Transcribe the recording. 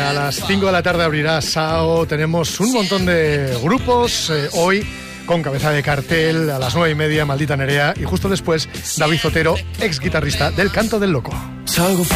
a las 5 de la tarde abrirá SAO. Tenemos un montón de grupos hoy con cabeza de cartel. A las 9:30, Maldita Nerea. Y justo después, David Zotero, ex guitarrista del Canto del Loco.